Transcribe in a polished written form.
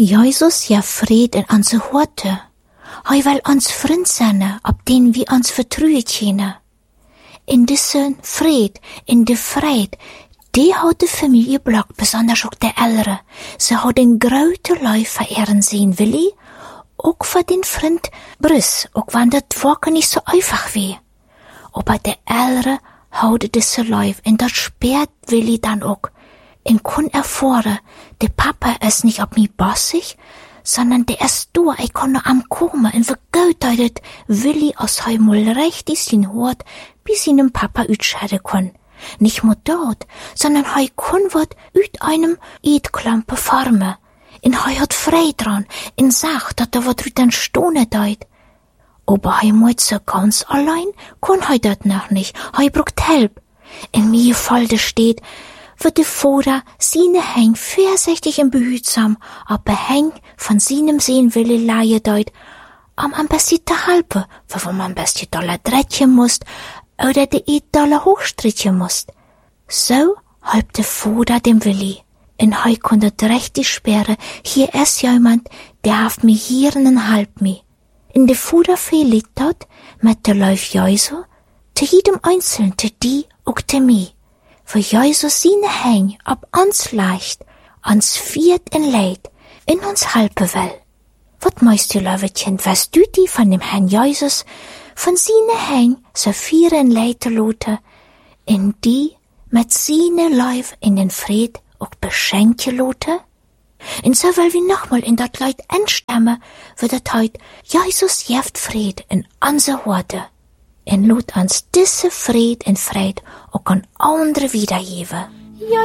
Jesus ja Fried in onze Horte. Hij wil ons vriend zijn, op den we ons vertrouwen kunnen. In deze vrede, in de vrijheid, die houdt de familieblok, besonders ook de ouderen. Ze houden grote lui verehren zien, Willy. Ook voor den vriend Brus, ook wanneer het waken niet zo einfach wie. Aber de ouderen houden deze lui, en dat speert Willy dan ook. En kon erfahren, de papa is niet op mij bossig, sondern der ist da, ich kann noch am kommen, und vergeutet Willi, als hij mal richtig sin hort, bis ihn dem Papa utscheiden kann. Nicht nur dort, sondern hij kann wat uit einem Eidklampe formen. En hij hat frei dran, en sagt, dat wat uit den Stone deit. Aber hij moet so ganz allein, kann hij dat noch nicht, hij braucht Help. In mir Falde steht, wird der Vater seine Heng vorsichtig und behutsam, aber Heng von seinem Sehnwille leihe deut, am besten der halbe, wo man am besten Dollar dretchen musst, oder de $1 hochstrichen musst. So halb der Vater dem Willi. En hij kon het richtig sperren, hier ist jemand, der haft mir hier en halb mi. In de Vater verliet dat, mit der Lauf Jesu, te jedem Einzelnen, te die, ook te mi. Für Jesus seine Heng ob uns leicht, uns viert in Leid, in uns halbe will. Wat meist du, Löwetchen, weißt du die von dem Herrn Jesus, von seine Heng so vier in Leid lote, in die mit seine Leib in den Fried auch beschenke lote? Und so will wir nochmal in dat Leid entstammen, wird het heut, Jesus jeft Fried in unser Horde. En laat ons diese Vrede en vrijheid ook aan anderen weitergeven.